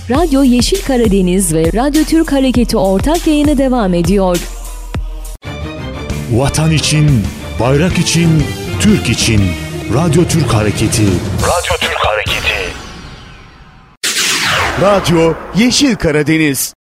Radyo Yeşil Karadeniz ve Radyo Türk Hareketi ortak yayını devam ediyor. Vatan için, bayrak için, Türk için. Radyo Türk Hareketi. Radyo Türk Hareketi. Radyo Yeşil Karadeniz.